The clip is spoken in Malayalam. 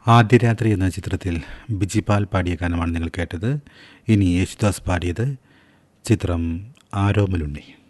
ആദ്യ രാത്രി എന്ന ചിത്രത്തിൽ ബിജിപാൽ പാടിയ ഗാനമാണ് നിങ്ങൾ കേട്ടത്. ഇനി യേശുദാസ് പാടിയത്. ചിത്രം ആരോമലുണ്ണി.